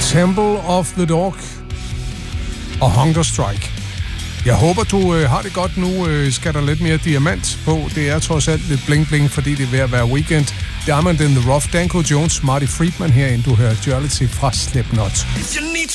Temple of the Dog og Hunger Strike. Jeg håber, du har det godt nu. Skal der lidt mere diamant på? Det er trods alt lidt bling-bling, fordi det er ved at være weekend. Diamond in the Rough, Danko Jones, Marty Friedman herinde. Du hører Jollity fra Slipknot.